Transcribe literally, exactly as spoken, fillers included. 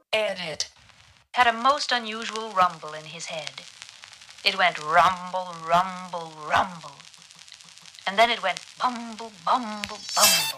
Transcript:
Edit. Had a most unusual rumble in his head. It went rumble, rumble, rumble. And then it went bumble, bumble, bumble.